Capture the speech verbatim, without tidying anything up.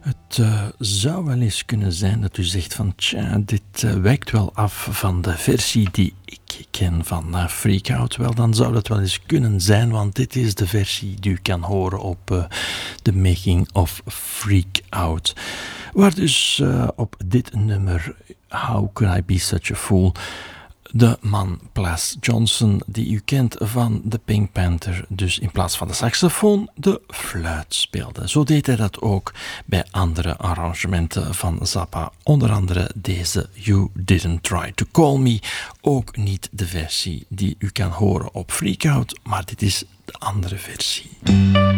Het uh, zou wel eens kunnen zijn dat u zegt van tja, dit uh, wijkt wel af van de versie die ik ken van uh, Freak Out. Wel, dan zou dat wel eens kunnen zijn, want dit is de versie die u kan horen op uh, de Making of Freak Out. Waar dus uh, op dit nummer How Could I Be Such a Fool de man Plas Johnson, die u kent van de Pink Panther, dus in plaats van de saxofoon de fluit speelde. Zo deed hij dat ook bij andere arrangementen van Zappa, onder andere deze You Didn't Try to Call Me, ook niet de versie die u kan horen op Freak Out, maar dit is de andere versie.